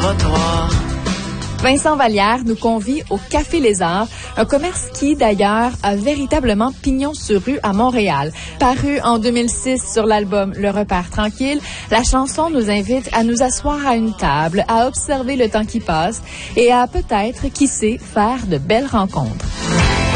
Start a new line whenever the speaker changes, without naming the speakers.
trottoir.
Vincent Vallière nous convie au Café Lézard, un commerce qui, d'ailleurs, a véritablement pignon sur rue à Montréal. Paru en 2006 sur l'album Le Repère tranquille, la chanson nous invite à nous asseoir à une table, à observer le temps qui passe et à peut-être, qui sait, faire de belles rencontres.